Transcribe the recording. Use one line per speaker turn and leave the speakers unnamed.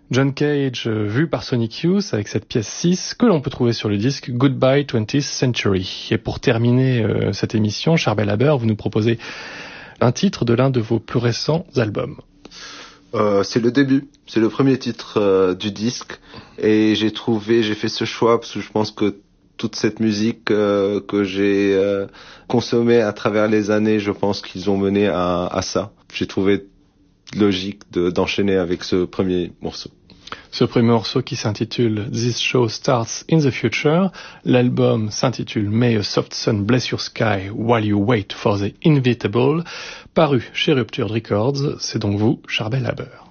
John Cage vu par Sonic Youth avec cette pièce 6 que l'on peut trouver sur le disque Goodbye 20th Century. Et pour terminer cette émission, Charbel Haber, vous nous proposez un titre de l'un de vos plus récents albums.
C'est le début, c'est le premier titre du disque et j'ai fait ce choix parce que je pense que toute cette musique que j'ai consommée à travers les années, je pense qu'ils ont mené à ça. J'ai trouvé logique d'enchaîner avec ce premier morceau.
Ce premier morceau qui s'intitule This Show Starts in the Future. L'album s'intitule May a Soft Sun Bless Your Sky While You Wait for the Inevitable. Paru chez Ruptured Records. C'est donc vous, Charbel Haber.